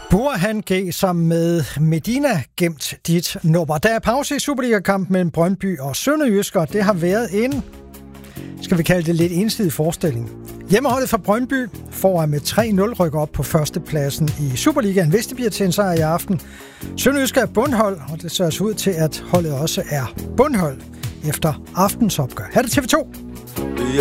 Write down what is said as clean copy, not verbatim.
Burhan G. sammen med Medina gemt dit nummer. Der er pause i Superliga-kampen mellem Brøndby og SønderjyskE, og det har været en, skal vi kalde det, lidt ensidig forestilling. Hjemmeholdet fra Brøndby får med 3-0 rykker op på førstepladsen i Superligaen, hvis det bliver til en sejr i aften. SønderjyskE er bundhold, og det ser altså ud til, at holdet også er bundhold efter aftens opgør. Her er det TV2.